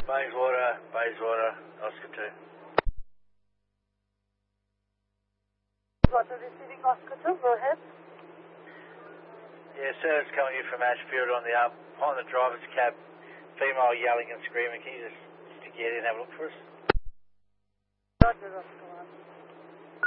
Bayswater, Oscar 2. Water receiving Oscar 2, go ahead. Yeah, service coming in from Ashfield on the driver's cab. Female yelling and screaming. Can you just stick your head in and have a look for us? Roger, Oscar 1.